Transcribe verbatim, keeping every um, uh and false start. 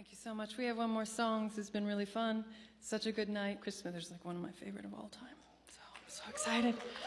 Thank you so much. We have one more song. This has been really fun. Such a good night. Chris Smithers is like one of my favorite of all time. So I'm so excited.